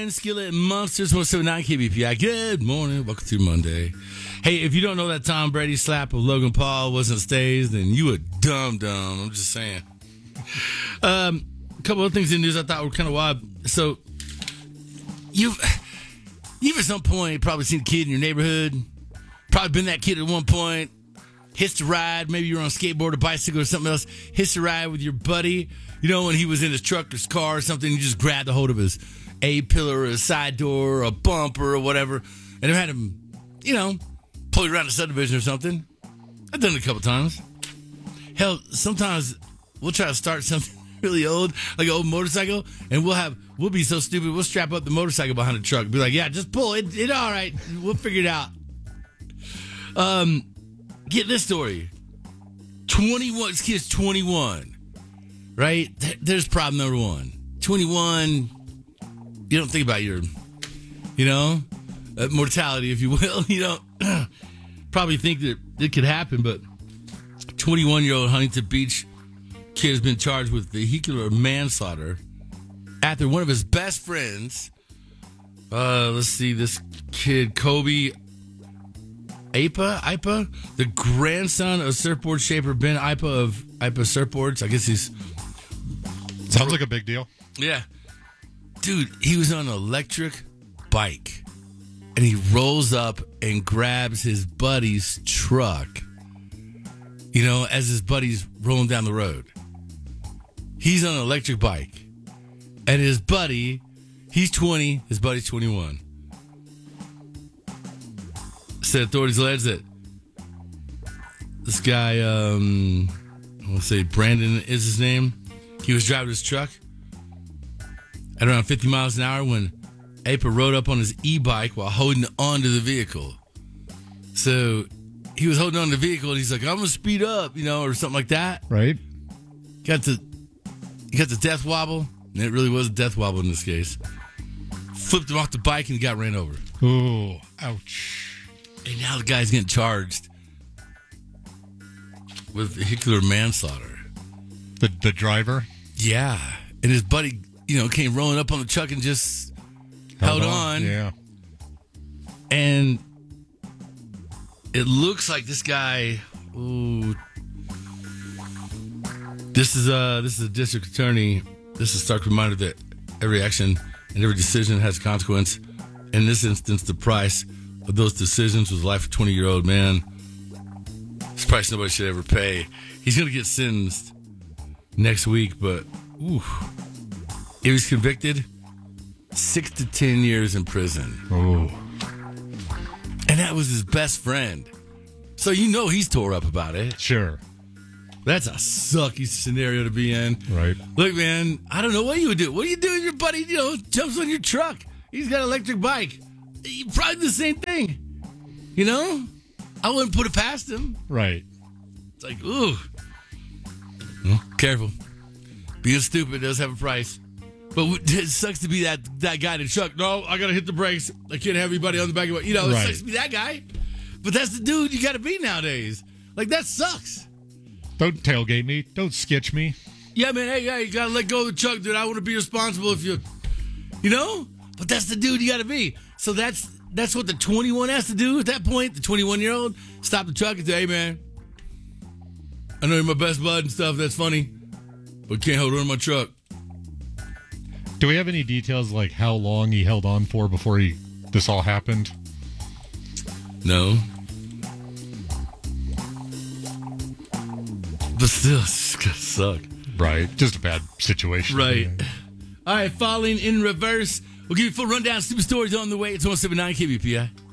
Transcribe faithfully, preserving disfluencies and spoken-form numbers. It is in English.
Ben Skillet and Monsters, one seventy-nine K B P I. Good morning. Welcome to Monday. Hey, if you don't know that Tom Brady slap of Logan Paul wasn't staged, then you a dumb dumb. I'm just saying. Um, a couple of things in news I thought were kind of wild. So, you've, you've at some point probably seen a kid in your neighborhood. Probably been that kid at one point. Hitched a ride. Maybe you're on a skateboard or bicycle or something else. Hitched a ride with your buddy. You know, when he was in his truck or his car or something, you just grabbed a hold of his A-pillar or a side door or a bumper or whatever, and had him, you know, pull you around the subdivision or something. I've done it a couple times. Hell, sometimes we'll try to start something really old, like an old motorcycle, and we'll have we'll be so stupid, we'll strap up the motorcycle behind the truck, be like, yeah, just pull it, it all right, we'll figure it out. Um, get this story. twenty-one, this kid's twenty-one. Right? There's problem number one. twenty-one, you don't think about your, you know, uh, mortality, if you will. You don't probably think that it could happen, but twenty-one-year-old Huntington Beach kid has been charged with vehicular manslaughter after one of his best friends, uh, let's see, this kid, Kobe Ipa, Ipa, the grandson of surfboard shaper Ben Ipa of Ipa Surfboards. I guess he's... Sounds like a big deal. Yeah. Dude, he was on an electric bike, and he rolls up and grabs his buddy's truck, you know, as his buddy's rolling down the road. He's on an electric bike, and his buddy, he's twenty, his buddy's twenty-one. Said authorities allege that this guy, um, I want to say Brandon is his name. He was driving his truck at around fifty miles an hour when Apa rode up on his e-bike while holding on to the vehicle. So he was holding on to the vehicle, and he's like, I'm going to speed up, you know, or something like that. Right. Got the, he got the death wobble, and it really was a death wobble in this case. Flipped him off the bike, and he got ran over. Ooh, ouch. And now the guy's getting charged with vehicular manslaughter. The the driver? Yeah. And his buddy, you know, came rolling up on the truck and just held, held on. on. Yeah. And it looks like this guy, ooh, this is uh this is a district attorney. This is a stark reminder that every action and every decision has a consequence. In this instance, the price of those decisions was the life of a twenty-year-old man. It's a price nobody should ever pay. He's going to get sentenced next week, but ooh, he was convicted, six to ten years in prison. Oh, and that was his best friend. So you know he's tore up about it. Sure. That's a sucky scenario to be in. Right. Look, man, I don't know what you would do. What do you do if your buddy, you know, jumps on your truck? He's got an electric bike. You probably do the same thing. You know? I wouldn't put it past him. Right. It's like, ooh. Well, careful. Being stupid does have a price. But it sucks to be that, that guy in the truck. No, I got to hit the brakes. I can't have anybody on the back of it. You know, it right. sucks to be that guy. But that's the dude you got to be nowadays. Like, that sucks. Don't tailgate me. Don't sketch me. Yeah, man. Hey, hey, you got to let go of the truck, dude. I want to be responsible if you, you know? But that's the dude you got to be. So that's that's what the twenty-one has to do at that point. The twenty-one-year-old, stop the truck and say, hey, man, I know you're my best bud and stuff. That's funny. But can't hold on to my truck. Do we have any details like how long he held on for before he this all happened? No. But still, it's going to suck. Right. Just a bad situation. Right. Yeah. All right, falling in reverse. We'll give you a full rundown. Stupid stories on the way. It's one seventy-nine K B P I.